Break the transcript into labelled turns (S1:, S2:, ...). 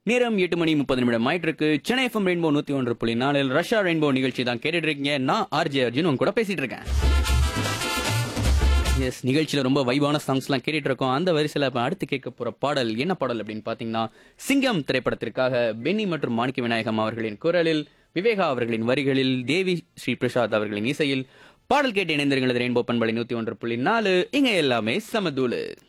S1: நேரம் 8:30 ஆயிட்டு இருக்கு. Chennai FM rainbow 101.4 Russia rainbow நிகழ்ச்சி தான் கேட்டுட்டு இருக்கீங்க. நான் ஆர்ஜே அர்ஜுன் உங்க கூட பேசிட்டு இருக்கேன். எஸ், நிகழ்ச்சியில ரொம்ப வைபான சாங்ஸ்லாம் கேட்டுட்டு இருக்கோம். அந்த வரிசையில் இப்போ அடுத்து கேட்க போற பாடல் என்ன பாடல் அப்படின்னு பார்த்தீங்கன்னா, சிங்கம் திரைப்படத்திற்காக பென்னி மற்றும் மாணிக்க விநாயகம் அவர்களின் குரலில், விவேகா அவர்களின் வரிகளில், தேவி ஸ்ரீ பிரசாத் அவர்களின் இசையில் பாடல் கேட்டு இணைந்திருக்கிறது ரெயின்போ பண்பலை 101.4. இங்க எல்லாமே சமதூளு.